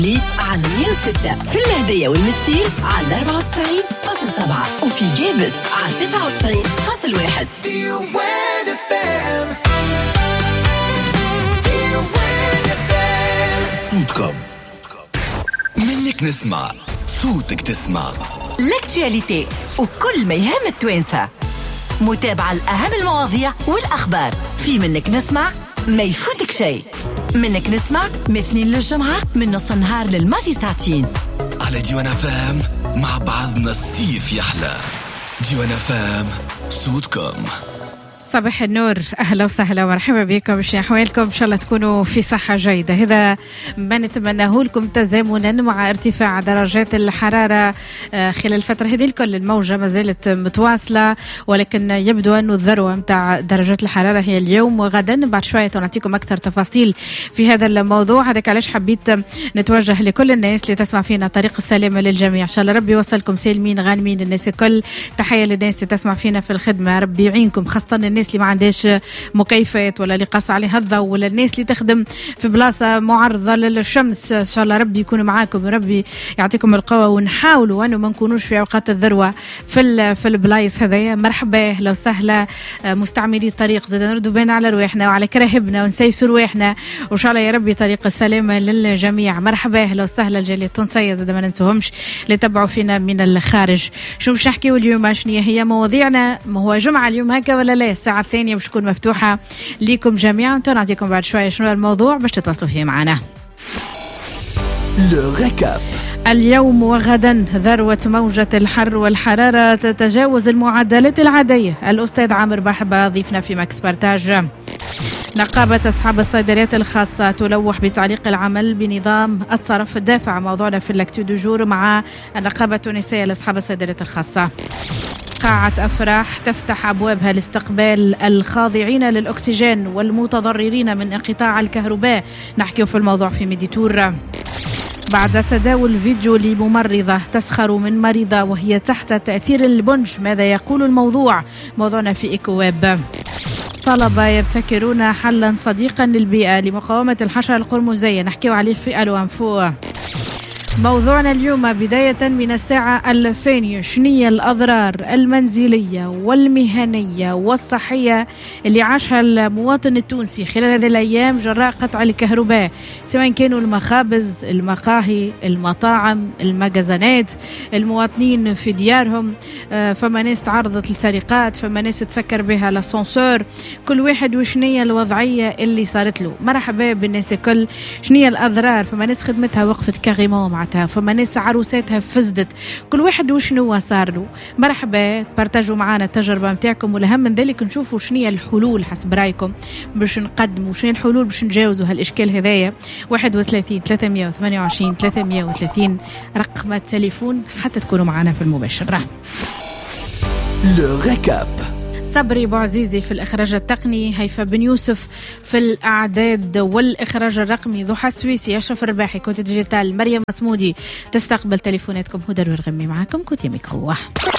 على 106 في المهدية والمستير على 94.7 وفي جابس على 99.1. صوتكم منك نسمع صوتك تسمع الاكتواليتي وكل ما يهم التوانسة، متابعة الأهم المواضيع والأخبار في منك نسمع ما يفوتك شيء. منك نسمع مثنين للجمعة من نص النهار للماضي ساعتين على ديوان فام. مع بعضنا الصيف يحلى. ديوان فام صوتكم. صباح النور، أهلا وسهلا ومرحبا بكم. شنو أحوالكم؟ إن شاء الله تكونوا في صحة جيدة. هذا ما نتمناه لكم تزامنا مع ارتفاع درجات الحرارة خلال الفترة هذه. الكل الموجة ما زالت متواصلة، ولكن يبدو أنه الذروة متاع درجات الحرارة هي اليوم وغدا. بعد شوية نعطيكم أكثر تفاصيل في هذا الموضوع. هذاك علاش حبيت نتوجه لكل الناس اللي تسمع فينا طريق السلامة للجميع. إن شاء الله ربي يوصلكم سالمين غانمين الناس الكل. تحية للناس اللي تسمع فينا في الخدمة، ربي يعينكم، خاصة الناس اللي ما عندهاش مكيفات ولا اللي قاس عليها الضوء، ولا الناس اللي تخدم في بلاصة معرضة للشمس. إن شاء الله ربي يكون معاكم وربي يعطيكم القوة، ونحاولوا أنه ما نكونوش في أوقات الذروة في البلايص هذايا. مرحبا لو سهلة مستعملي الطريق، زاد نردوا بين على رواحنا وعلى كراهبنا ونسيسوا رواحنا، وإن شاء الله يا ربي طريق السلامة للجميع. مرحبا لو سهلة الجالية التونسية، زاد ما ننسوهمش اللي تبعوا فينا من الخارج. شو مش نحكيوا اليوم؟ شنو هي مواضيعنا؟ ما هو جمعة اليوم هكا ولا لا؟ الساعة الثانية باش تكون مفتوحة ليكم جميعا. نعطيكم بعد شوية شنو الموضوع باش تتواصلوا فيه معنا. اليوم وغدا ذروة موجة الحر والحرارة تتجاوز المعدلات العادية. الأستاذ عامر بحبة ضيفنا في ماكس بارتاج. نقابة أصحاب الصيدليات الخاصة تلوح بتعليق العمل بنظام الصرف الدافع. موضوعنا في اللاكتو دو جور مع النقابة التونسية لأصحاب الصيدليات الخاصة. قاعة أفراح تفتح أبوابها لاستقبال الخاضعين للأكسجين والمتضررين من انقطاع الكهرباء. نحكي في الموضوع في ميديتور. بعد تداول فيديو لممرضة تسخر من مريضة وهي تحت تأثير البنج، ماذا يقول الموضوع؟ موضوعنا في إيكواب. طلبة يبتكرون حلا صديقا للبيئة لمقاومة الحشرة القرمزية. نحكيه عليه في ألوانفو. موضوعنا اليوم بداية من الساعة 2000 شنية الأضرار المنزلية والمهنية والصحية اللي عاشها المواطن التونسي خلال هذه الأيام جراء قطع الكهرباء، سواء كانوا المخابز، المقاهي، المطاعم، المجازانات، المواطنين في ديارهم. فما ناس تعرضت لسرقات، فما ناس تسكر بها الاسانسور. كل واحد وشنية الوضعية اللي صارت له. مرحبا بالناس الكل. شنية الأضرار؟ فما ناس خدمتها وقفت كاريمون، فما ناس عروساتها فزدت. كل واحد وشنو صار له. مرحبا، بارتاجوا معنا التجربة متاعكم، والأهم من ذلك نشوفوا شنية الحلول حسب رأيكم باش نقدموا، شنية الحلول باش نجاوزوا هالإشكال هذايا. 31 328 330 رقم التليفون حتى تكونوا معنا في المباشر. صبري بوعزيزي في الإخراج التقني، هيفا بن يوسف في الأعداد والإخراج الرقمي، ضحى السويسي، أشرف الرباحي كوت ديجيتال، مريم مسمودي تستقبل تليفوناتكم، هدى الورغمي معكم كوت ميكرو.